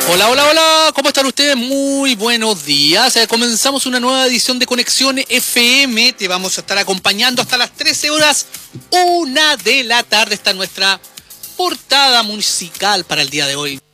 Hola, hola, hola, ¿cómo están ustedes? Muy buenos días. Comenzamos una nueva edición de Conexión FM. Te vamos a estar acompañando hasta las 13 horas, 1 de la tarde. Está nuestra portada musical para el día de hoy.